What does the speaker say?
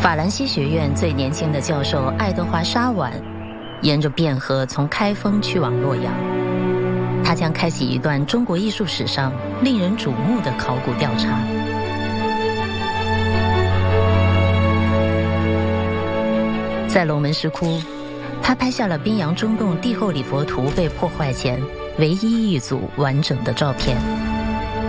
法兰西学院最年轻的教授爱德华·沙晚沿着汴河从开封去往洛阳，他将开启一段中国艺术史上令人瞩目的考古调查。在龙门石窟，他拍下了宾阳中洞帝后礼佛图被破坏前唯一一组完整的照片。